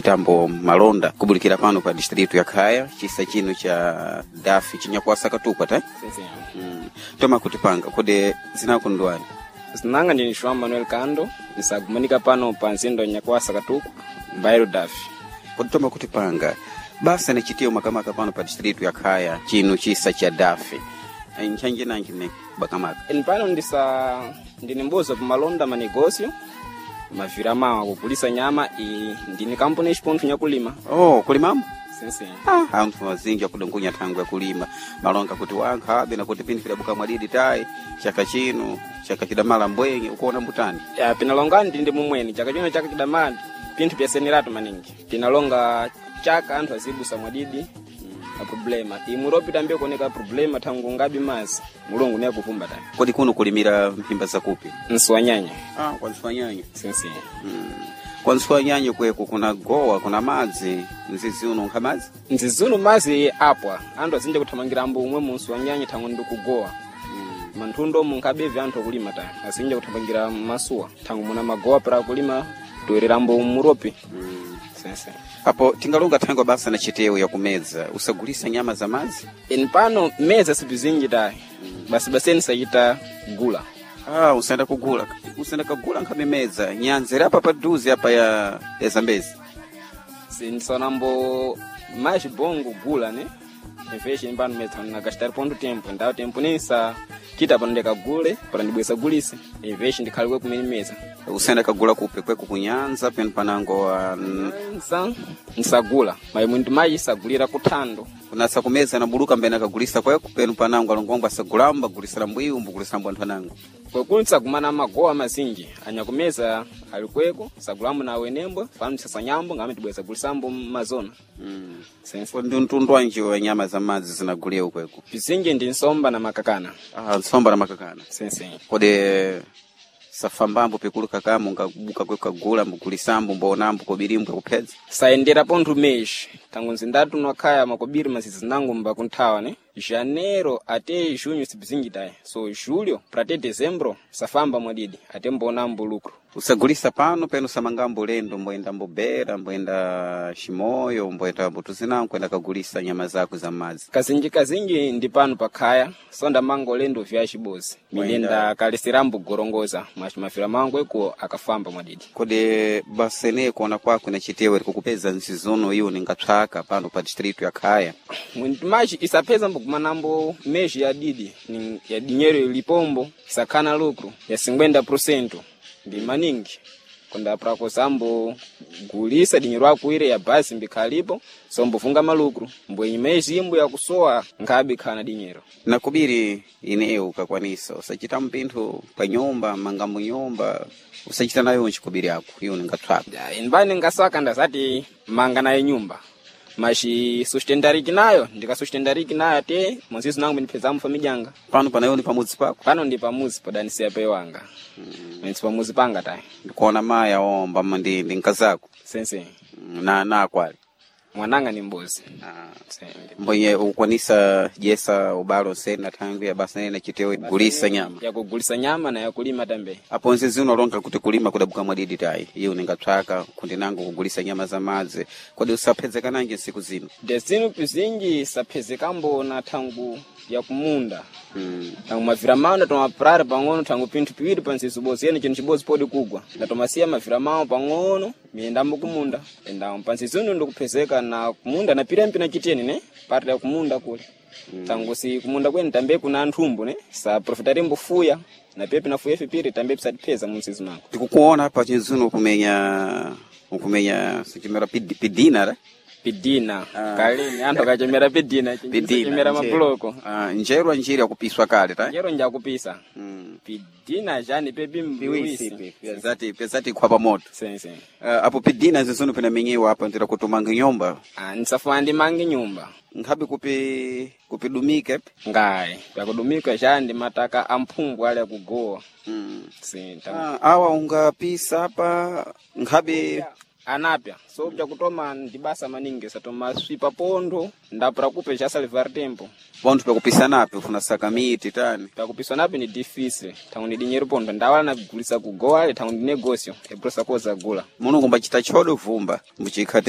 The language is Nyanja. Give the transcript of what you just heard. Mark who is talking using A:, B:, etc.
A: chitambo malonda kubulikira pano pa district ya Khaya chisa chino cha dafi chinyakwasa katupa ta toma kutipanga kode zinakundwani
B: zinanga ndi João Manuel Kando nisagumanika pano pa nzindo nyakwasa katupa bairo dafi
A: kode toma kutipanga basa ne chitio makamaka pano pa district ya Khaya chino chisa cha dafi nchanje nangi ne bakamaka
B: pano ndini mbozo pa malonda manegosio mavirama kugulisa nyama ndini kampuni chipontho nyakulima
A: kulimamo
B: sense
A: anthu mazinji akudongonya thangu ya kulima malonga kuti wankha abe na kuti pindi fidabuka mwadidi tai chaka chino chaka chidamala mbwenye ukuona mbutani
B: pinalonga ndi mumweni chaka chino chaka chidamala pinthu pyasenerato maningi pinalonga chaka anthu azibusa mwadidi na problema imuropi tambe kuoneka problema thangu ngabi mazi mulungu ne akuvumba tani
A: kodi kuno kulimira mpimba zakupi
B: nswanyanya
A: kwa nswanyanya
B: sense
A: kwa nswanyanya kweko kuna gowa kuna madzi nzizuno nkamazi
B: nzizuno mazi apwa anthu azinje kuthamangira mbu umwe mu nswanyanya thangu ndikugowa manthundo munkabeve anthu kulima tani azinje kuthamangira masuwa thangu muna magowa para kulima toerera mbu muropi sense
A: apo tingalonga thango basa na chiteo ya kumeza usagulisa nyama za mazi
B: pano meza sibizinji dai basi nisachita gula
A: usenda kugula nkhamemeza nyanzera apa paduzi apa ya Zambezi
B: sinsonambo mais bongo gula ne infeshi pano meza na gastar ponto tempo ndao tempo nisa kita pandeka gule para ndibwesa gulise infeshi ndikhalwe kumene meza
A: usenda kagula kupe kweko kunyanza pen panango
B: nsagula mai muntu mai sagulira kuthando
A: unasa kumeza na buluka mbena kagulisa kweko pen panango alongomba sagulamba gulisa mbuyu mbugulisa mbanthu anango
B: kwekunsa kumana magowa mazinji anyakumeza alikweko sagulambo na wenembo fanu sasanyambo ngame tibweza gulisambo mazona
A: sense nduntundu wanje wa nyama za mazi zinagulia ukweko
B: bizinji ndi nsomba na makakana
A: nsomba na makakana
B: sense
A: kode safambambo pekulu kakamu ngabuka kweka gula mbukulisambo mbonambo kobirimbo kupeza
B: saendera pontho meshi tangu nzindatu nokhaya makobiri masizi nangu mbakunthawa ne janeiro até junho sibizinji dai so julho para até dezembro safamba mwadidi até mbonambo lucro
A: usagulisa pano peno samangambo lendo mboenda mbobera mboenda shimoyo mboenda mbutuzinangu kwenda kagulisa nyama zako za mazi
B: kazinji ndi pano pakhaya sonda mango lendo vya chibozi milenda kalisirambo gorongoza mafira mango eko akafamba mwadidi
A: kode basene kuona kwako na chitewe kukupeza nsizono hiyo ningatsaka pano pa district ya Khaya
B: maji isapeza mbukumanambo meji ya didi ya dinheiro lipombo isakana lucro ya 50% ndi maningi konda prako sambo gulisa dinheiro akuire ya basi mbikhalipo sombo funga malucro mbwenyi meji imbo ya kusoa ngabi khana dinheiro
A: nakubiri ineo ukakwanisa usachita mpintho pa nyumba mangambo nyumba usachita nayo nchikubiri yako hiyo ningatsaka
B: inbani ngasaka ndasati manga nayo nyumba mashi sustendariki nayo ndikasustendariki nayo ate mwanzizo nangu ndipezamo famijanga
A: pano panayo ni pamudzi pako
B: pano ndi pamudzi padanisiya pewanga mwenzi pamudzi panga tayi
A: ndikuona maya omba ndi nkazako
B: sense
A: na kwali
B: mwananga ni mbozi
A: mbonye ukwanisa jesa ubalo sena tangu ya basa na chitewe gulisa nyama
B: ya kugulisa nyama na ya kulima tambe
A: apo nzizi unalonga kuti kulima kudabuka mwadidi tai hiyo ningatsaka kundi nangu kugulisa nyama za mazi kodi usapezeka nange siku zino
B: desino pizinji sapezekambo na tangu ya kumunda tangu maviramao na tomaprare pang'ono tangu pinthu piwiri pansisu bozi yene chino chibozi podi kugwa na tomasiya maviramao pang'ono miendambo kumunda endamo pansisuno ndikupezeka na kumunda na pirempi na chiteni ne parta ya kumunda kule tangu si kumunda kweni tambe kuna anthumbu ne sa profitari mbufuya na pepe na fuyefe piri tambe pisatipeza munsizu nako
A: tikukuona hapa chinzuno ukumenya sichimera pidina
B: pidina kalini anthu kachemera pidina chimera mabuloko
A: njerwa njiri yakupiswa kale ta
B: njerwa njakupisa pidina jani pepi mbiwisi
A: pezati kwa pamoto
B: sense
A: apo pidina zizono pena menyewa hapa ndira kutomanga nyumba
B: nisafandi mangi nyumba
A: nkhabi kupidumike
B: ngai yakudumika jandi mataka amphumbu ale kugoa
A: awa ungapisa hapa nkhabi
B: anapya so cha kutoma ndibasa maningi satoma swipa pondo ndapra kupe cha salvar tempo
A: pondo pakupisa napi ufuna saka miti tani
B: pakupisa napi ni difficile tangu ni dinheiro pondo ndawala na gulisa kugoa tangu ni negócio é prosa coisa gula
A: muno ngomba chita chodo vumba mbuchikha